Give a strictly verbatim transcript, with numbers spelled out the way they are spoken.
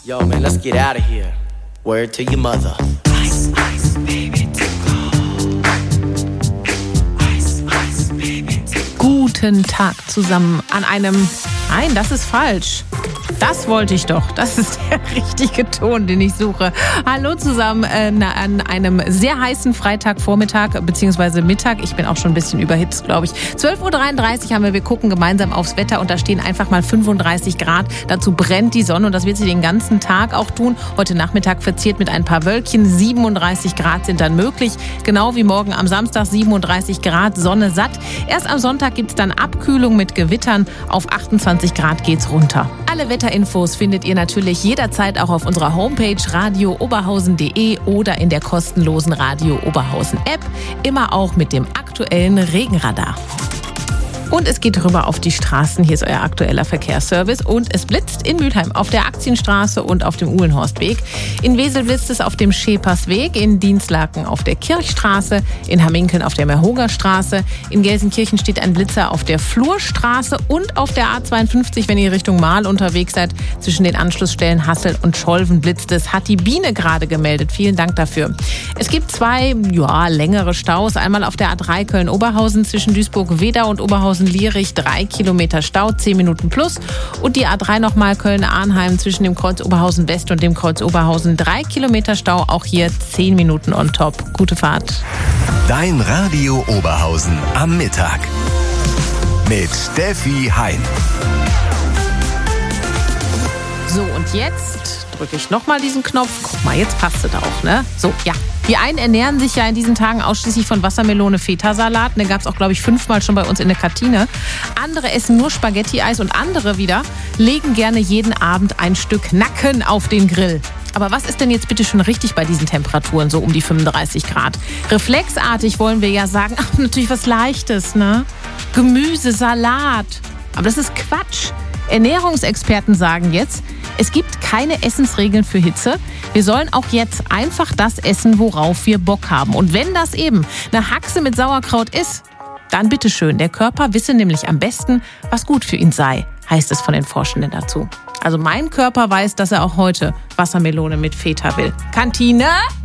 Yo, man, let's get out of here. Word to your mother. Ice, ice, baby, to go. Ice, ice, baby, to go. Guten Tag zusammen an einem... Nein, das ist falsch. Das wollte ich doch. Das ist der richtige Ton, den ich suche. Hallo zusammen äh, an einem sehr heißen Freitagvormittag bzw. Mittag. Ich bin auch schon ein bisschen überhitzt, glaube ich. zwölf Uhr dreiunddreißig haben wir. Wir gucken gemeinsam aufs Wetter und da stehen einfach mal fünfunddreißig Grad. Dazu brennt die Sonne und das wird sie den ganzen Tag auch tun. Heute Nachmittag verziert mit ein paar Wölkchen. siebenunddreißig Grad sind dann möglich. Genau wie morgen am Samstag siebenunddreißig Grad, Sonne satt. Erst am Sonntag gibt es dann Abkühlung mit Gewittern. Auf achtundzwanzig Grad geht's runter. Alle Wetterinfos findet ihr natürlich jederzeit auch auf unserer Homepage radio oberhausen punkt de oder in der kostenlosen Radio Oberhausen App. Immer auch mit dem aktuellen Regenradar. Und es geht rüber auf die Straßen. Hier ist euer aktueller Verkehrsservice. Und es blitzt in Mülheim auf der Aktienstraße und auf dem Uhlenhorstweg. In Wesel blitzt es auf dem Schepersweg, in Dienstlaken auf der Kirchstraße, in Hamminkeln auf der Merhogerstraße. In Gelsenkirchen steht ein Blitzer auf der Flurstraße und auf der A zweiundfünfzig, wenn ihr Richtung Mahl unterwegs seid. Zwischen den Anschlussstellen Hassel und Scholven blitzt es. Hat die Biene gerade gemeldet. Vielen Dank dafür. Es gibt zwei, ja, längere Staus. Einmal auf der A drei Köln-Oberhausen zwischen Duisburg-Wedau und Oberhausen Lierich, drei Kilometer Stau, zehn Minuten plus. Und die A drei nochmal Köln-Arnheim zwischen dem Kreuz Oberhausen West und dem Kreuz Oberhausen, drei Kilometer Stau, auch hier zehn Minuten on top. Gute Fahrt. Dein Radio Oberhausen am Mittag mit Steffi Hein. So, und jetzt drücke ich nochmal diesen Knopf. Guck mal, jetzt passt es auch, ne? So, ja. Die einen ernähren sich ja in diesen Tagen ausschließlich von Wassermelone, Feta-Salat. Den gab es auch, glaube ich, fünfmal schon bei uns in der Kantine. Andere essen nur Spaghetti-Eis und andere wieder legen gerne jeden Abend ein Stück Nacken auf den Grill. Aber was ist denn jetzt bitte schon richtig bei diesen Temperaturen, so um die fünfunddreißig Grad? Reflexartig wollen wir ja sagen, ach, natürlich was Leichtes, ne? Gemüse, Salat. Aber das ist Quatsch. Ernährungsexperten sagen jetzt, es gibt keine Essensregeln für Hitze. Wir sollen auch jetzt einfach das essen, worauf wir Bock haben. Und wenn das eben eine Haxe mit Sauerkraut ist, dann bitteschön. Der Körper wisse nämlich am besten, was gut für ihn sei, heißt es von den Forschenden dazu. Also mein Körper weiß, dass er auch heute Wassermelone mit Feta will. Kantine?